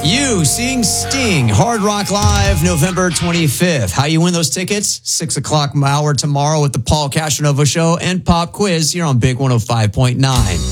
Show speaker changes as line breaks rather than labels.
You seeing Sting, Hard Rock Live, November 25th. How you win those tickets? 6 o'clock hour tomorrow with the Paul Castronova Show and Pop Quiz here on Big 105.9.